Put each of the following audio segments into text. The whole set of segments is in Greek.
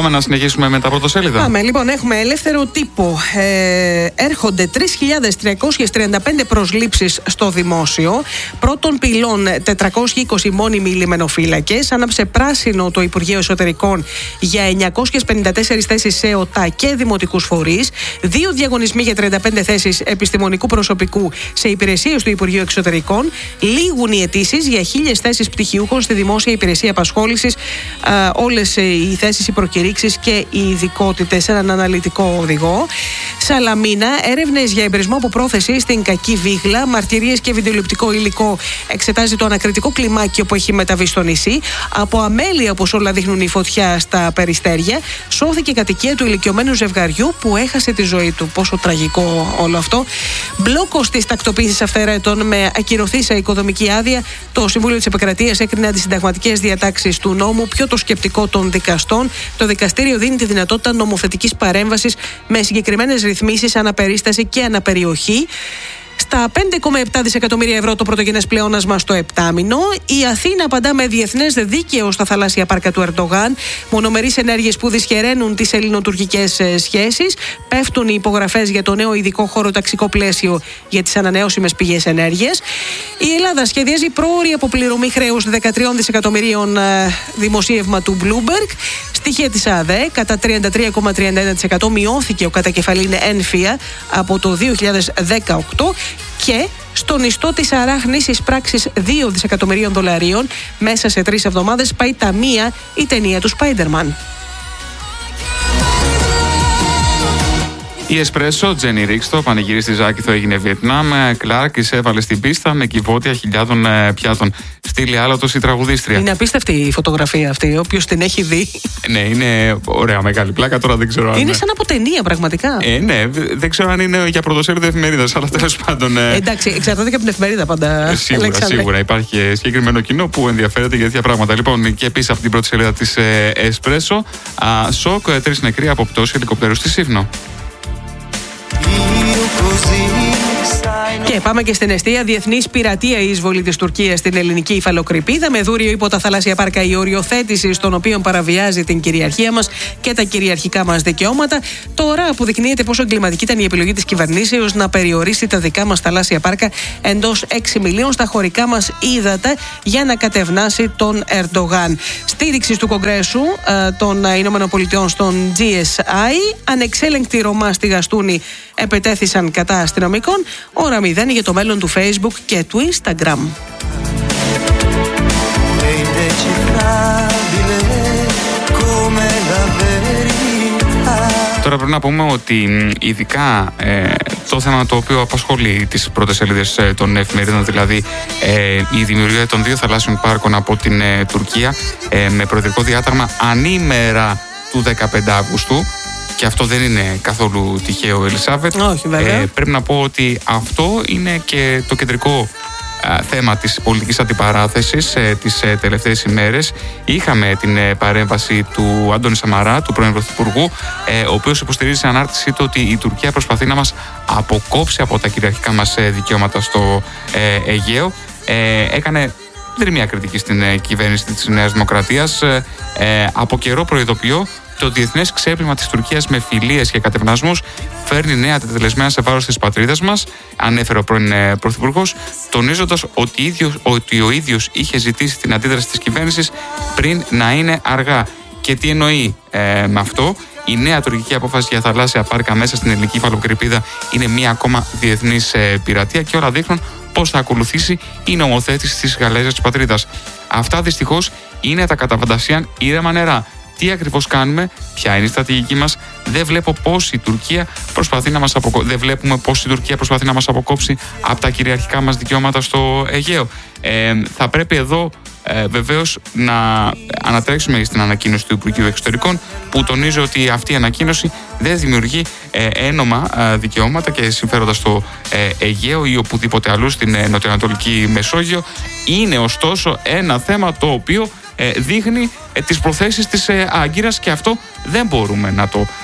Πάμε να συνεχίσουμε με τα πρωτοσέλιδα. Πάμε, λοιπόν, έχουμε ελεύθερο τύπο. Έρχονται 3.335 προσλήψεις στο δημόσιο. Πρώτων πυλών 420 μόνιμοι λιμενοφύλακες. Άναψε πράσινο το Υπουργείο Εσωτερικών για 954 θέσεις σε ΟΤΑ και δημοτικούς φορείς. 2 διαγωνισμοί για 35 θέσεις επιστημονικού προσωπικού σε υπηρεσίες του Υπουργείου Εξωτερικών. Λήγουν οι αιτήσεις για 1.000 θέσεις πτυχιούχων στη δημόσια υπηρεσία απασχόλησης. Όλες οι θέσεις, οι προκηρύξεις και οι ειδικότητες σε έναν αναλυτικό οδηγό. Σαλαμίνα, έρευνες για εμπρισμό από πρόθεση στην Κακή Βίγλα. Μαρτυρίες και βιντεοληπτικό υλικό εξετάζει το ανακριτικό κλιμάκιο που έχει μεταβεί στο νησί. Από αμέλεια, όπως όλα δείχνουν, η φωτιά στα Περιστέρια. Σώθηκε η κατοικία του ηλικιωμένου ζευγαριού που έχασε τη ζωή του. Πόσο τραγικό όλο αυτό. Μπλόκος της τακτοποίησης αυθαίρετων με ακυρωθήσα οικοδομική άδεια. Το Συμβούλιο της Επικρατείας έκρινε αντισυνταγματικές διατάξεις του νόμου, πιο το σκεπτικό των δικαστών. Το δικαστήριο δίνει τη δυνατότητα νομοθετικής παρέμβασης με συγκεκριμένες ρυθμίσεις αναπερίσταση και αναπεριοχή. Στα 5,7 δισεκατομμύρια ευρώ το πρωτογενές πλεόνασμα στο επτάμηνο. Η Αθήνα απαντά με διεθνές δίκαιο στα θαλάσσια πάρκα του Ερντογάν. Μονομερείς ενέργειες που δυσχεραίνουν τις ελληνοτουρκικές σχέσεις. Πέφτουν οι υπογραφές για το νέο ειδικό χωροταξικό πλαίσιο για τις ανανεώσιμες πηγές ενέργειας. Η Ελλάδα σχεδιάζει πρόωρη αποπληρωμή χρέους 13 δισεκατομμυρίων, δημοσίευμα του Bloomberg. Στοιχεία της ΑΔΕ, κατά 33,31% μειώθηκε ο κατακεφαλήν ένφια από το 2018 και στον ιστό της αράχνης εισπράξης 2 δισεκατομμυρίων δολαρίων μέσα σε 3 εβδομάδες πάει ταμεία η ταινία του Spider-Man. Η Εσπρέσο, Τζένι Ρίξτο, πανηγύρι στη Ζάκηθο έγινε Βιετνάμ. Κλάρκ εισέβαλε στην πίστα με κυβότια χιλιάδων πιάτων. Στείλει άλατος η τραγουδίστρια. Είναι απίστευτη η φωτογραφία αυτή. Όποιος την έχει δει. Ναι, είναι ωραία, μεγάλη πλάκα. Τώρα δεν ξέρω αν. Είναι σαν από ταινία, πραγματικά. Ναι, δεν ξέρω αν είναι για πρωτοσέλιδο εφημερίδας, αλλά τέλος πάντων. Εντάξει, εξαρτάται και από την εφημερίδα πάντα. Σίγουρα υπάρχει συγκεκριμένο κοινό που ενδιαφέρεται για τέτοια πράγματα. Λοιπόν, και επίσης από την πρώτη σελίδα της Εσπρέσο, σοκ, 3 νεκροί από πτώση ελικοπτέρου στη Σύφνο. Και πάμε και στην εστία. Διεθνής πειρατεία η εισβολή της Τουρκίας στην ελληνική υφαλοκρηπίδα, με δούριο υπό τα θαλάσσια πάρκα η οριοθέτηση των οποίων παραβιάζει την κυριαρχία μας και τα κυριαρχικά μας δικαιώματα. Τώρα αποδεικνύεται πόσο εγκληματική ήταν η επιλογή της κυβερνήσεως να περιορίσει τα δικά μας θαλάσσια πάρκα εντός 6 μιλίων στα χωρικά μας ύδατα για να κατευνάσει τον Ερντογάν. Στήριξη του Κογκρέσου των Ηνωμένων Πολιτειών στον GSI. Ανεξέλεγκτη Ρωμά στη Γαστούνη επετέθησαν κατά αστυνομικών. Ώρα 0 για το μέλλον του Facebook και του Instagram. Τώρα πρέπει να πούμε ότι ειδικά το θέμα το οποίο απασχολεί τις πρώτες σελίδες των εφημερίδων, δηλαδή η δημιουργία των 2 θαλάσσιων πάρκων από την Τουρκία με προεδρικό διάταγμα ανήμερα του 15 Αυγούστου. Και αυτό δεν είναι καθόλου τυχαίο, Ελισάβετ. Όχι, βέβαια. Πρέπει να πω ότι αυτό είναι και το κεντρικό θέμα της πολιτικής αντιπαράθεσης τις τελευταίες ημέρες. Είχαμε την παρέμβαση του Άντωνη Σαμαρά, του πρώην Πρωθυπουργού, ο οποίος υποστηρίζει σε ανάρτησή του ότι η Τουρκία προσπαθεί να μας αποκόψει από τα κυριαρχικά μας δικαιώματα στο Αιγαίο. Έκανε δρυμία κριτική στην κυβέρνηση της Νέας Δημοκρατίας. Από καιρό προειδοποιώ το διεθνές ξέπλυμα της Τουρκίας με φιλίες και κατευνασμούς φέρνει νέα τετελεσμένα σε βάρος της πατρίδας μας, ανέφερε ο πρώην Πρωθυπουργός, τονίζοντας ότι ο ίδιος είχε ζητήσει την αντίδραση της κυβέρνησης πριν να είναι αργά. Και τι εννοεί με αυτό? Η νέα τουρκική απόφαση για θαλάσσια πάρκα μέσα στην ελληνική υφαλοκρηπίδα είναι μία ακόμα διεθνής πειρατεία και όλα δείχνουν πώς θα ακολουθήσει η νομοθέτηση της Γαλλέζιας της πατρίδας. Αυτά δυστυχώς είναι τα κατά φαντασίαν ήρεμα νερά. Τι ακριβώς κάνουμε, ποια είναι η στρατηγική μας, δεν βλέπουμε πώς η Τουρκία προσπαθεί να μας αποκόψει από τα κυριαρχικά μας δικαιώματα στο Αιγαίο. Θα πρέπει εδώ βεβαίως να ανατρέξουμε στην ανακοίνωση του Υπουργείου Εξωτερικών, που τονίζει ότι αυτή η ανακοίνωση δεν δημιουργεί ένομα δικαιώματα και συμφέροντα στο Αιγαίο ή οπουδήποτε αλλού στην νοτιοανατολική Μεσόγειο. Είναι ωστόσο ένα θέμα το οποίο δείχνει τις προθέσεις της Άγκυρας και αυτό δεν μπορούμε να το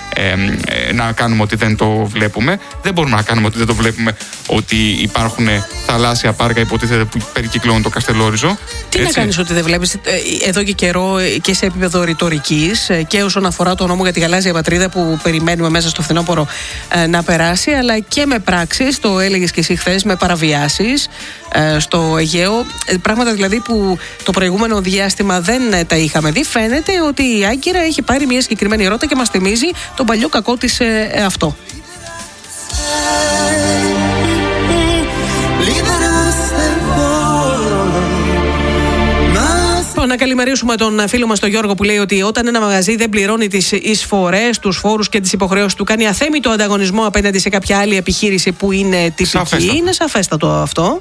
να κάνουμε ότι δεν το βλέπουμε. Δεν μπορούμε να κάνουμε ότι δεν το βλέπουμε, ότι υπάρχουν θαλάσσια πάρκα υποτίθεται που περικυκλώνουν το Καστελόριζο. Τι να κάνεις ότι δεν βλέπεις? Εδώ και καιρό και σε επίπεδο ρητορικής και όσον αφορά το νόμο για τη γαλάζια πατρίδα που περιμένουμε μέσα στο φθινόπωρο να περάσει, αλλά και με πράξεις, το έλεγες και εσύ χθες, με παραβιάσεις στο Αιγαίο, πράγματα δηλαδή που το προηγούμενο διάστημα δεν τα είχαμε δει. Φαίνεται ότι η Άγκυρα έχει πάρει μια συγκεκριμένη ρότα και μας θυμίζει τον παλιό κακό της αυτό. Να καλημερίσουμε τον φίλο μας τον Γιώργο που λέει ότι όταν ένα μαγαζί δεν πληρώνει τις εισφορές, τους φόρους και τις υποχρεώσεις του, κάνει αθέμητο ανταγωνισμό απέναντι σε κάποια άλλη επιχείρηση που είναι τυπική. Σαφέστατο. Είναι σαφέστατο αυτό.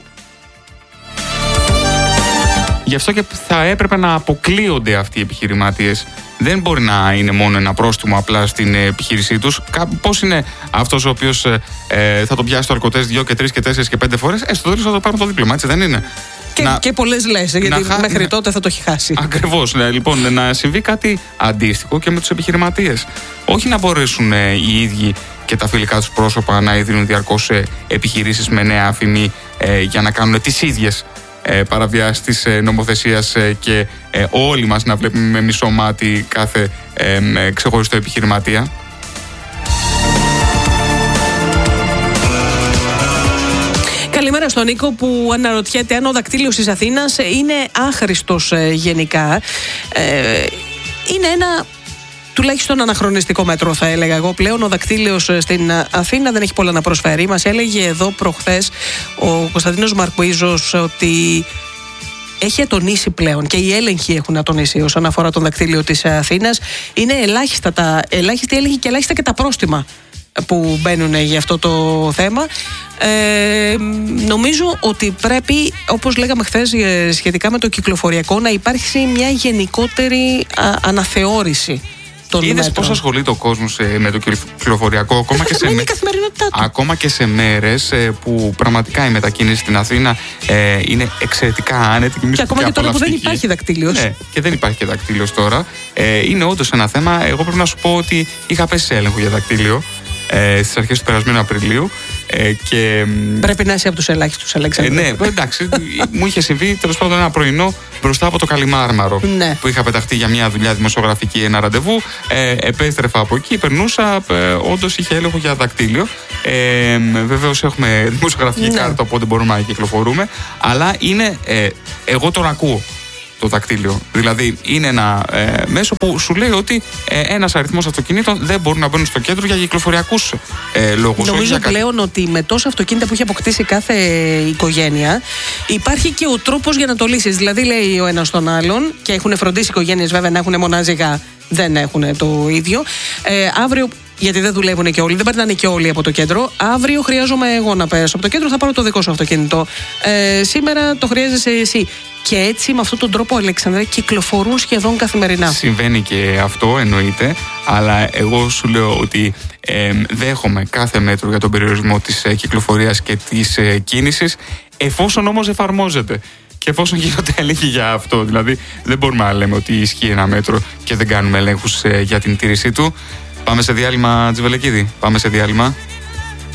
Γι' αυτό και θα έπρεπε να αποκλείονται αυτοί οι επιχειρηματίες. Δεν μπορεί να είναι μόνο ένα πρόστιμο απλά στην επιχείρησή τους. Πώς είναι αυτός ο οποίος θα τον πιάσει το αρκωτές 2 και 3 και 4 και 5 φορές, στο τέλος θα το πάρουν το δίπλωμα, έτσι δεν είναι? Και πολλές λες, γιατί μέχρι τότε θα το έχει χάσει. Ακριβώς. Λοιπόν, να συμβεί κάτι αντίστοιχο και με τους επιχειρηματίες. Όχι να μπορέσουν οι ίδιοι και τα φιλικά τους πρόσωπα να ιδρύουν διαρκώς επιχειρήσεις με νέα αφημί για να κάνουν τις ίδιες παραβιάσεις της νομοθεσίας και όλοι μας να βλέπουμε με μισό μάτι κάθε ξεχωριστό επιχειρηματία. Καλημέρα στον Νίκο που αναρωτιέται αν ο δακτύλιος της Αθήνας είναι άχρηστος γενικά. Είναι ένα τουλάχιστον αναχρονιστικό μέτρο, θα έλεγα εγώ. Πλέον ο δακτύλιος στην Αθήνα δεν έχει πολλά να προσφέρει. Μας έλεγε εδώ προχθές ο Κωνσταντίνος Μαρκουίζος ότι έχει ατονίσει πλέον και οι έλεγχοι έχουν ατονίσει όσον αφορά τον δακτύλιο της Αθήνας. Είναι ελάχιστη έλεγχη και ελάχιστα και τα πρόστιμα που μπαίνουν για αυτό το θέμα. Νομίζω ότι πρέπει, όπως λέγαμε χθες σχετικά με το κυκλοφοριακό, να υπάρξει μια γενικότερη αναθεώρηση των μέτρων. Είδες πώς ασχολείται ο κόσμος με το κυκλοφοριακό, ακόμα και σε μέρες που πραγματικά η μετακίνηση στην Αθήνα είναι εξαιρετικά άνετη και ακόμα και τώρα που δεν υπάρχει δακτύλιος. Ναι, και δεν υπάρχει και δακτύλιος τώρα. Είναι όντως ένα θέμα. Εγώ πρέπει να σου πω ότι είχα πέσει σε έλεγχο για δακτύλιο στις αρχές του περασμένου Απριλίου. Και... Πρέπει να είσαι από τους ελάχιστους, Αλέξανδρε. Ναι, εντάξει. Μου είχε συμβεί τέλος πάντων ένα πρωινό μπροστά από το Καλιμάρμαρο. Ναι. Που είχα πεταχτεί για μια δουλειά δημοσιογραφική, ένα ραντεβού. Επέστρεφα από εκεί, περνούσα. Όντως είχε έλεγχο για δακτύλιο. Βεβαίως έχουμε δημοσιογραφική κάρτα, οπότε μπορούμε να κυκλοφορούμε. Αλλά είναι. Εγώ τον ακούω το δακτύλιο. Δηλαδή είναι ένα μέσο που σου λέει ότι ένας αριθμός αυτοκινήτων δεν μπορούν να μπαίνουν στο κέντρο για κυκλοφοριακούς λόγους. Νομίζω πλέον ότι με τόσα αυτοκίνητα που έχει αποκτήσει κάθε οικογένεια, υπάρχει και ο τρόπος για να το λύσεις. Δηλαδή λέει ο ένας τον άλλον, και έχουν φροντίσει οικογένειες βέβαια να έχουν μονάζιγα, δεν έχουν το ίδιο. Αύριο, γιατί δεν δουλεύουν και όλοι, δεν περνάνε και όλοι από το κέντρο. Αύριο χρειάζομαι εγώ να πέρασω από το κέντρο, θα πάρω το δικό σου αυτοκίνητο. Σήμερα το χρειάζεσαι εσύ. Και έτσι με αυτόν τον τρόπο, Αλέξανδρε, κυκλοφορούν σχεδόν καθημερινά. Συμβαίνει και αυτό, εννοείται. Αλλά εγώ σου λέω ότι δέχομαι κάθε μέτρο για τον περιορισμό της κυκλοφορίας και της κίνησης, εφόσον όμως εφαρμόζεται. Και εφόσον γίνονται έλεγχοι για αυτό. Δηλαδή, δεν μπορούμε να λέμε ότι ισχύει ένα μέτρο και δεν κάνουμε ελέγχους για την τήρησή του. Πάμε σε διάλειμμα, Τζιβελεκίδη. Πάμε σε διάλειμμα.